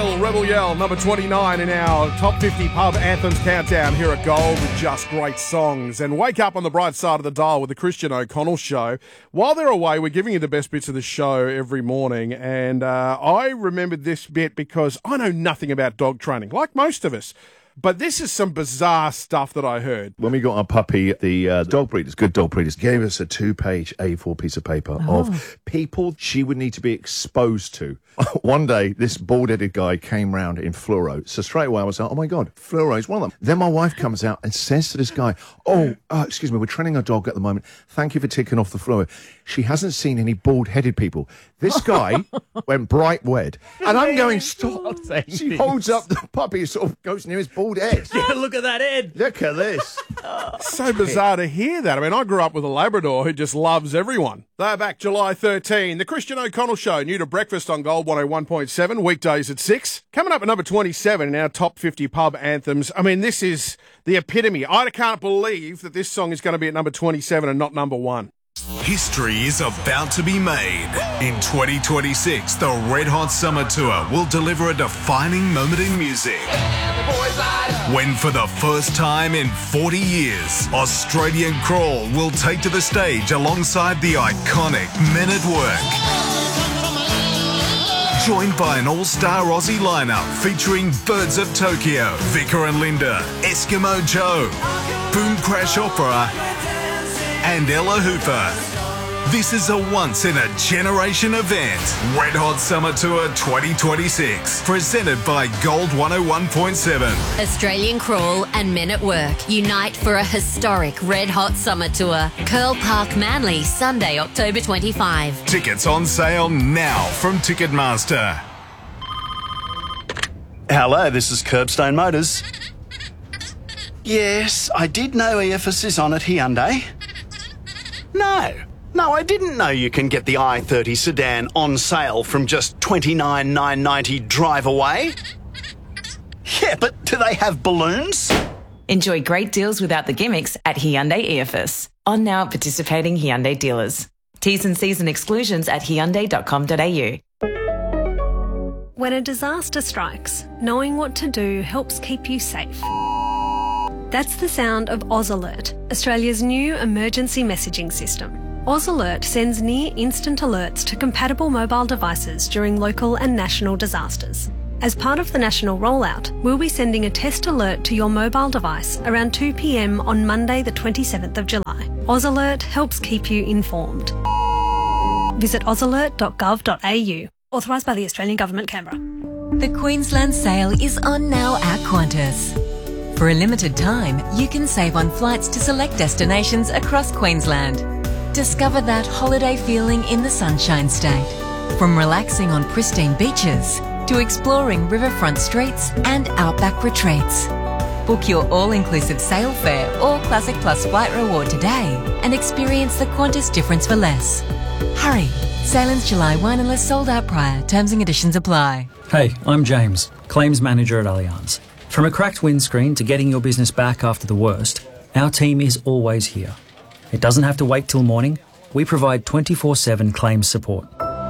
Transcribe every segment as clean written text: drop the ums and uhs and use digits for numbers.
Idol, Rebel Yell, number 29 in our Top 50 Pub Anthems Countdown here at Gold with just great songs. And wake up on the bright side of the dial with the Christian O'Connell Show. While they're away, we're giving you the best bits of the show every morning. And I remembered this bit because I know nothing about dog training, like most of us. But this is some bizarre stuff that I heard. When we got our puppy, the dog breeders, good dog breeders, gave us a 2-page A4 piece of paper of people she would need to be exposed to. One day, this bald-headed guy came round in fluoro. So straight away, I was like, oh, my God, fluoro is one of them. Then my wife comes out and says to this guy, excuse me, we're training our dog at the moment. Thank you for ticking off the fluoro. She hasn't seen any bald-headed people. This guy went bright red. And I'm going, stop. She holds up the puppy, sort of goes near his bald head. Yeah, look at that head. Look at this. So bizarre to hear that. I mean, I grew up with a Labrador who just loves everyone. They're back July 13. The Christian O'Connell Show, new to breakfast on Gold 101.7, weekdays at 6. Coming up at number 27 in our Top 50 Pub Anthems. I mean, this is the epitome. I can't believe that this song is going to be at number 27 and not number 1. History is about to be made. In 2026, the Red Hot Summer Tour will deliver a defining moment in music. When for the first time in 40 years, Australian Crawl will take to the stage alongside the iconic Men at Work. Joined by an all-star Aussie lineup featuring Birds of Tokyo, Vicar and Linda, Eskimo Joe, Boom Crash Opera, and Ella Hooper. This is a once-in-a-generation event. Red Hot Summer Tour 2026, presented by Gold 101.7. Australian Crawl and Men at Work unite for a historic Red Hot Summer Tour. Curl Park, Manly, Sunday, October 25. Tickets on sale now from Ticketmaster. Hello, this is Curbstone Motors. Yes, I did know EFS is on at Hyundai. No, I didn't know you can get the i30 sedan on sale from just $29,990 drive away. Yeah, but do they have balloons? Enjoy great deals without the gimmicks at Hyundai EFS. On now at participating Hyundai dealers. T's and C's and exclusions at hyundai.com.au. When a disaster strikes, knowing what to do helps keep you safe. That's the sound of Oz Alert, Australia's new emergency messaging system. Oz Alert sends near-instant alerts to compatible mobile devices during local and national disasters. As part of the national rollout, we'll be sending a test alert to your mobile device around 2 p.m. on Monday the 27th of July. Oz Alert helps keep you informed. Visit ozalert.gov.au. Authorised by the Australian Government, Canberra. The Queensland sale is on now at Qantas. For a limited time, you can save on flights to select destinations across Queensland. Discover that holiday feeling in the Sunshine State. From relaxing on pristine beaches to exploring riverfront streets and outback retreats. Book your all-inclusive sail fare or Classic Plus flight reward today and experience the Qantas difference for less. Hurry! Sailings July 1 unless sold out prior. Terms and conditions apply. Hey, I'm James, Claims Manager at Allianz. From a cracked windscreen to getting your business back after the worst, our team is always here. It doesn't have to wait till morning. We provide 24/7 claims support.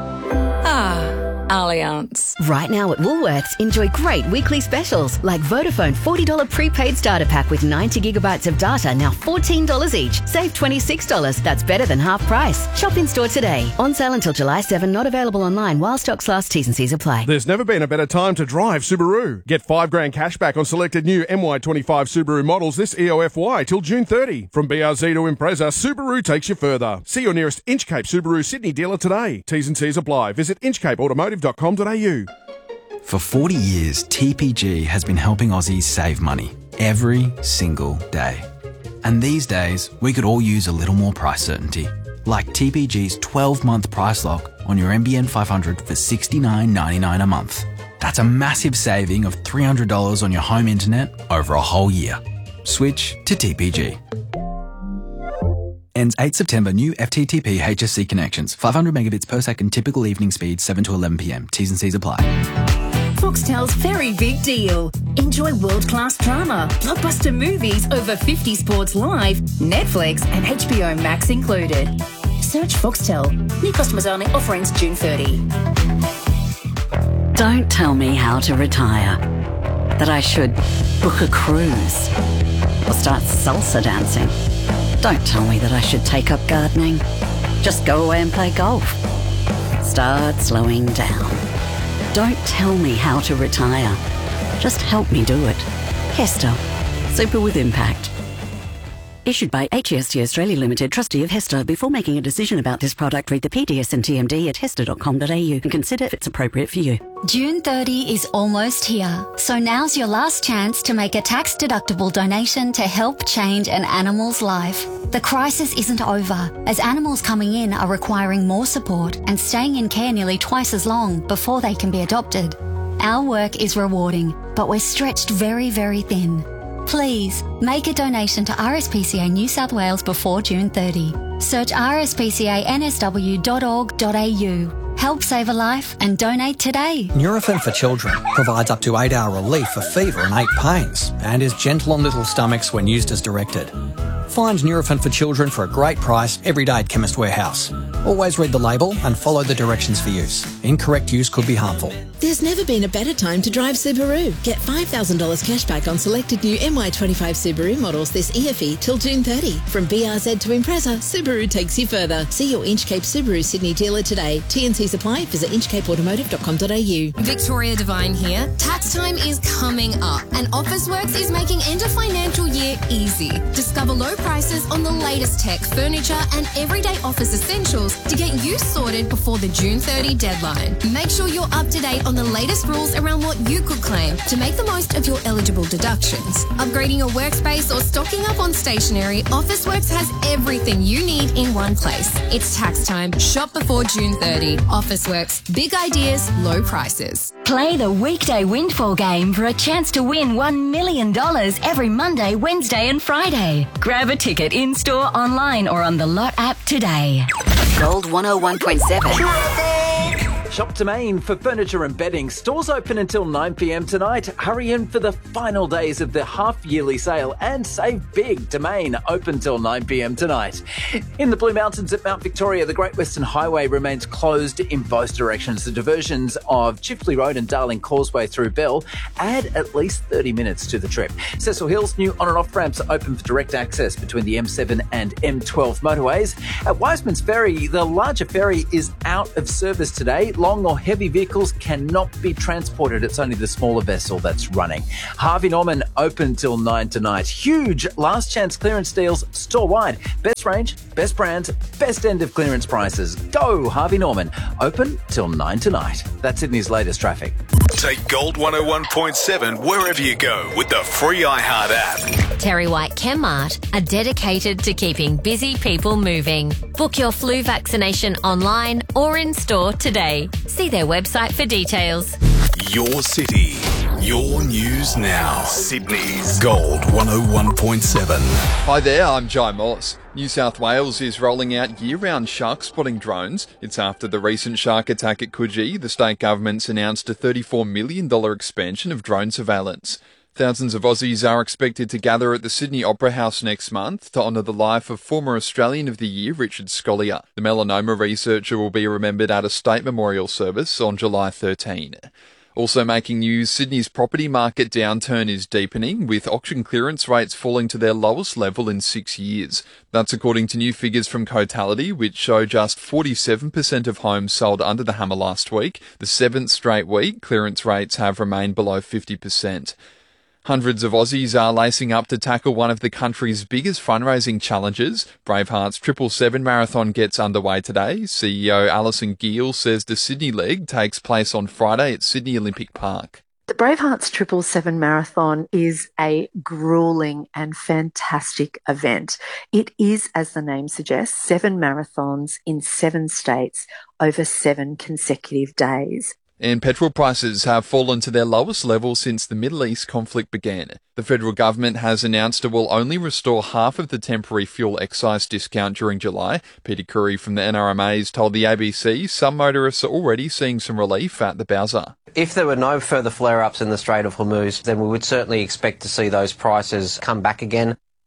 Allianz. Right now at Woolworths, enjoy great weekly specials like Vodafone $40 prepaid starter pack with 90 gigabytes of data, now $14 each. Save $26. That's better than half price. Shop in store today. On sale until July 7. Not available online while stocks last. T's and C's apply. There's never been a better time to drive Subaru. Get $5,000 cash back on selected new MY25 Subaru models this EOFY till June 30. From BRZ to Impreza, Subaru takes you further. See your nearest Inchcape Subaru Sydney dealer today. T's and C's apply. Visit inchcapeautomotive.com.au. For 40 years, TPG has been helping Aussies save money every single day. And these days, we could all use a little more price certainty. Like TPG's 12-month price lock on your NBN 500 for $69.99 a month. That's a massive saving of $300 on your home internet over a whole year. Switch to TPG. Ends 8 September. New FTTP HSC connections. 500 megabits per second. Typical evening speed 7 to 11 p.m. T's and C's apply. Foxtel's very big deal. Enjoy world-class drama, blockbuster movies, over 50 sports live, Netflix and HBO Max included. Search Foxtel. New customers only. Offerings June 30. Don't tell me how to retire. That I should book a cruise or start salsa dancing. Don't tell me that I should take up gardening. Just go away and play golf. Start slowing down. Don't tell me how to retire. Just help me do it. Hester. Super with impact. Issued by HEST Australia Limited, trustee of Hester. Before making a decision about this product, read the PDS and TMD at hester.com.au and consider if it's appropriate for you. June 30 is almost here, so now's your last chance to make a tax-deductible donation to help change an animal's life. The crisis isn't over, as animals coming in are requiring more support and staying in care nearly twice as long before they can be adopted. Our work is rewarding, but we're stretched very, very thin. Please, make a donation to RSPCA New South Wales before June 30. Search rspcansw.org.au. Help save a life and donate today. Nurofen for Children provides up to 8-hour relief for fever and ache pains and is gentle on little stomachs when used as directed. Find Nurofen for Children for a great price every day at Chemist Warehouse. Always read the label and follow the directions for use. Incorrect use could be harmful. There's never been a better time to drive Subaru. Get $5,000 cashback on selected new MY25 Subaru models this EFE till June 30. From BRZ to Impreza, Subaru takes you further. See your Inchcape Subaru Sydney dealer today. TNC supply, visit inchcapeautomotive.com.au. Victoria Devine here. Tax time is coming up and Officeworks is making end of financial year easy. Discover low prices on the latest tech, furniture and everyday office essentials to get you sorted before the June 30 deadline. Make sure you're up to date on the latest rules around what you could claim to make the most of your eligible deductions. Upgrading your workspace or stocking up on stationery, Officeworks has everything you need in one place. It's tax time. Shop before June 30. Officeworks. Big ideas, low prices. Play the weekday windfall game for a chance to win $1 million every Monday, Wednesday and Friday. Grab a ticket in-store, online or on the Lot app today. Gold 101.7. Shop Domain for furniture and bedding. Stores open until 9 p.m. tonight. Hurry in for the final days of the half-yearly sale and save big. Domain open till 9 p.m. tonight. In the Blue Mountains at Mount Victoria, the Great Western Highway remains closed in both directions. The diversions of Chifley Road and Darling Causeway through Bell add at least 30 minutes to the trip. Cecil Hills, new on and off ramps are open for direct access between the M7 and M12 motorways. At Wiseman's Ferry, the larger ferry is out of service today. Long or heavy vehicles cannot be transported. It's only the smaller vessel that's running. Harvey Norman open till 9 tonight. Huge last chance clearance deals store-wide. Best range, best brands, best end of clearance prices. Go Harvey Norman. Open till 9 tonight. That's Sydney's latest traffic. Take Gold 101.7 wherever you go with the free iHeart app. Terry White Chemmart are dedicated to keeping busy people moving. Book your flu vaccination online or in store today. See their website for details. Your city, your news now. Sydney's Gold 101.7. Hi there, I'm Jai Moss. New South Wales is rolling out year-round shark spotting drones. It's after the recent shark attack at Coogee. The state government's announced a $34 million expansion of drone surveillance. Thousands of Aussies are expected to gather at the Sydney Opera House next month to honour the life of former Australian of the Year Richard Scolyer. The melanoma researcher will be remembered at a state memorial service on July 13. Also making news, Sydney's property market downturn is deepening, with auction clearance rates falling to their lowest level in 6 years. That's according to new figures from Cotality, which show just 47% of homes sold under the hammer last week. The 7th straight week, clearance rates have remained below 50%. Hundreds of Aussies are lacing up to tackle one of the country's biggest fundraising challenges. Braveheart's 777 Marathon gets underway today. CEO Alison Gill says the Sydney leg takes place on Friday at Sydney Olympic Park. The Braveheart's 777 Marathon is a grueling and fantastic event. It is, as the name suggests, 7 marathons in 7 states over 7 consecutive days. And petrol prices have fallen to their lowest level since the Middle East conflict began. The federal government has announced it will only restore half of the temporary fuel excise discount during July. Peter Curry from the NRMA has told the ABC some motorists are already seeing some relief at the Bowser. If there were no further flare-ups in the Strait of Hormuz, then we would certainly expect to see those prices come back again.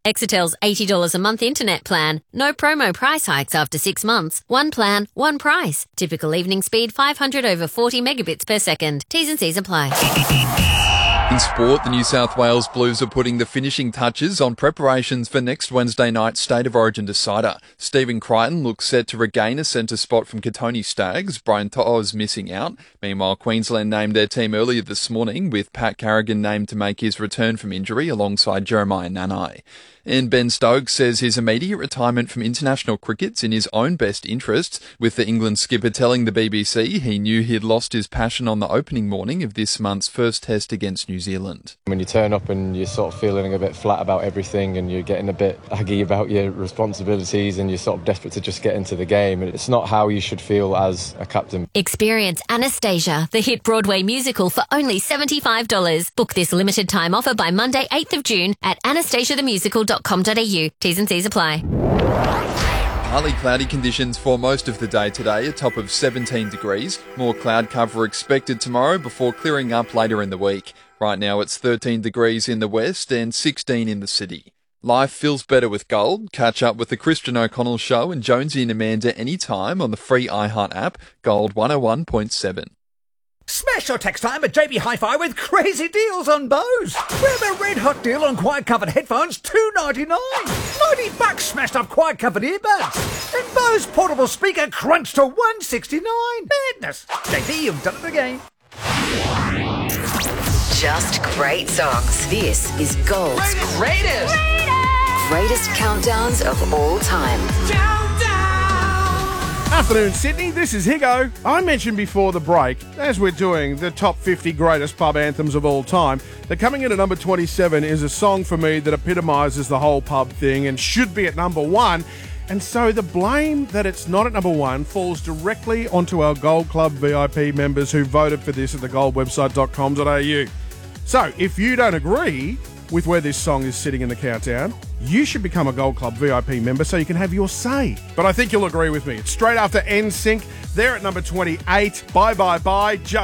Exetel's $80 a month internet plan. No promo price hikes after 6 months. One plan, one price. Typical evening speed 500 over 40 megabits per second. T's and C's apply. In sport, the New South Wales Blues are putting the finishing touches on preparations for next Wednesday night's State of Origin decider. Stephen Crichton looks set to regain a centre spot from Katoni Staggs. Brian To'o's missing out. Meanwhile, Queensland named their team earlier this morning, with Pat Carrigan named to make his return from injury alongside Jeremiah Nanai. And Ben Stokes says his immediate retirement from international cricket's in his own best interests, with the England skipper telling the BBC he knew he'd lost his passion on the opening morning of this month's first test against New Zealand. When you turn up and you're sort of feeling a bit flat about everything and you're getting a bit aggy about your responsibilities and you're sort of desperate to just get into the game, it's not how you should feel as a captain. Experience Anastasia, the hit Broadway musical, for only $75. Book this limited time offer by Monday, 8th of June at anastasiathemusical.com.au. T's and C's apply. Partly cloudy conditions for most of the day today, a top of 17 degrees. More cloud cover expected tomorrow before clearing up later in the week. Right now it's 13 degrees in the west and 16 in the city. Life feels better with Gold. Catch up with the Christian O'Connell Show and Jonesy and Amanda anytime on the free iHeart app. Gold 101.7. Smash your tax time at JB Hi-Fi with crazy deals on Bose. We have a red hot deal on quiet covered headphones, $2.99. $90 smashed up quiet covered earbuds. And Bose portable speaker crunched to $169. Madness. JB, you've done it again. Just great songs. This is Gold's greatest countdowns of all time. Afternoon, Sydney. This is Higo. I mentioned before the break, as we're doing the top 50 greatest pub anthems of all time, that coming in at number 27 is a song for me that epitomises the whole pub thing and should be at number 1. And so the blame that it's not at number 1 falls directly onto our Gold Club VIP members who voted for this at thegoldwebsite.com.au. So if you don't agree with where this song is sitting in the countdown, you should become a Gold Club VIP member so you can have your say. But I think you'll agree with me. It's straight after NSYNC. They're at number 28. Bye, bye, bye. Just